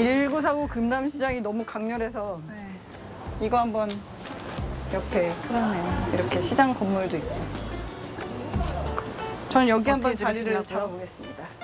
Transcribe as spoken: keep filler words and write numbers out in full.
일구사구 금남시장이 너무 강렬해서 네. 이거 한번 옆에 그러네요. 이렇게 시장 건물도 있고 저는 여기 한번 어떻게 자리를 들으시려고요? 잡아보겠습니다.